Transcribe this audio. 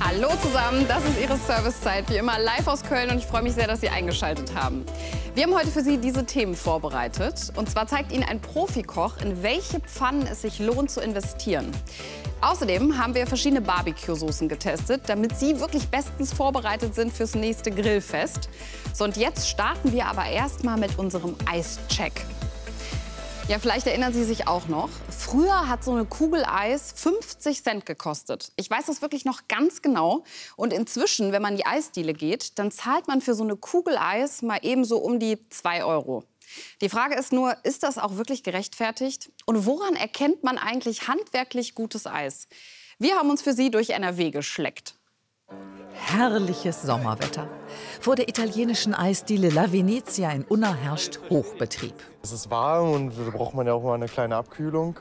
Hallo zusammen, das ist Ihre Servicezeit, wie immer live aus Köln und ich freue mich sehr, dass Sie eingeschaltet haben. Wir haben heute für Sie diese Themen vorbereitet. Und zwar zeigt Ihnen ein Profikoch, in welche Pfannen es sich lohnt zu investieren. Außerdem haben wir verschiedene Barbecue-Soßen getestet, damit Sie wirklich bestens vorbereitet sind fürs nächste Grillfest. So, und jetzt starten wir aber erstmal mit unserem Eischeck. Ja, vielleicht erinnern Sie sich auch noch. Früher hat so eine Kugel Eis 50 Cent gekostet. Ich weiß das wirklich noch ganz genau. Und inzwischen, wenn man in die Eisdiele geht, dann zahlt man für so eine Kugel Eis mal eben so um die 2 Euro. Die Frage ist nur, ist das auch wirklich gerechtfertigt? Und woran erkennt man eigentlich handwerklich gutes Eis? Wir haben uns für Sie durch NRW geschleckt. Herrliches Sommerwetter. Vor der italienischen Eisdiele La Venezia in Unna herrscht Hochbetrieb. Es ist warm und da braucht man ja auch mal eine kleine Abkühlung.